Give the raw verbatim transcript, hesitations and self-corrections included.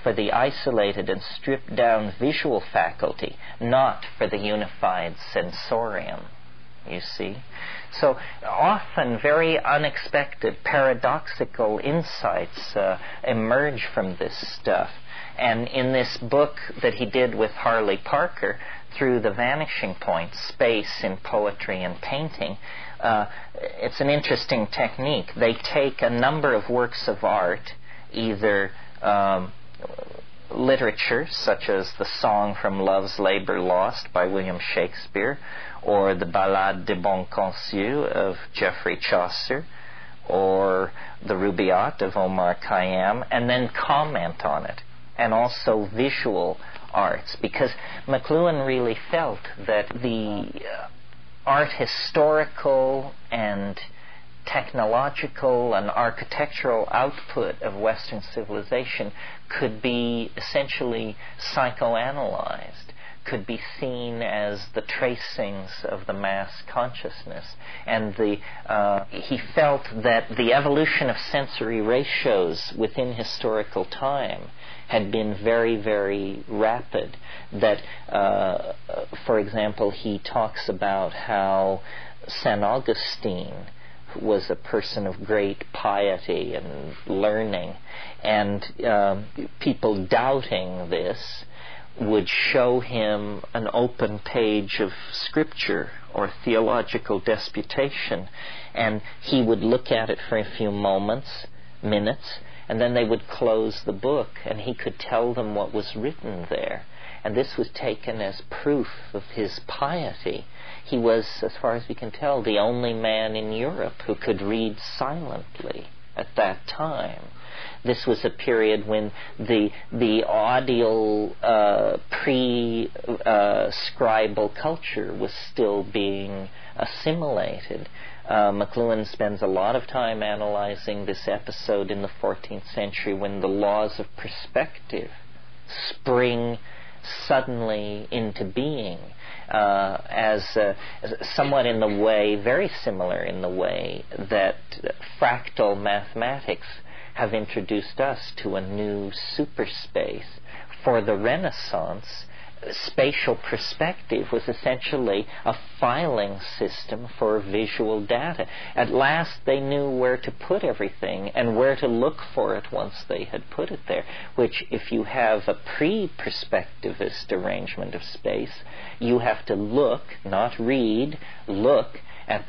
for the isolated and stripped down visual faculty, not for the unified sensorium, you see. So often very unexpected, paradoxical insights uh, emerge from this stuff. And in this book that he did with Harley Parker, Through the Vanishing Point, Space in Poetry and Painting, uh, it's an interesting technique. They take a number of works of art, either um, literature, such as the Song from Love's Labour Lost by William Shakespeare, or the Ballade de Bonconcieux of Geoffrey Chaucer, or the Rubaiyat of Omar Khayyam, and then comment on it, and also visual arts, because McLuhan really felt that the uh, art historical and technological and architectural output of Western civilization could be essentially psychoanalyzed, could be seen as the tracings of the mass consciousness. And the uh, he felt that the evolution of sensory ratios within historical time had been very, very rapid. That, uh, for example, he talks about how Saint Augustine was a person of great piety and learning, and um, people doubting this would show him an open page of scripture or theological disputation, and he would look at it for a few moments, minutes, and then they would close the book, and he could tell them what was written there. And this was taken as proof of his piety. He was, as far as we can tell, the only man in Europe who could read silently at that time. This was a period when the the audial uh, pre-scribal uh, culture was still being assimilated. Uh, McLuhan spends a lot of time analyzing this episode in the fourteenth century when the laws of perspective spring suddenly into being, uh, as uh, somewhat in the way, very similar in the way that fractal mathematics have introduced us to a new superspace. For the Renaissance, spatial perspective was essentially a filing system for visual data. At last they knew where to put everything and where to look for it once they had put it there, which if you have a pre-perspectivist arrangement of space, you have to look, not read, look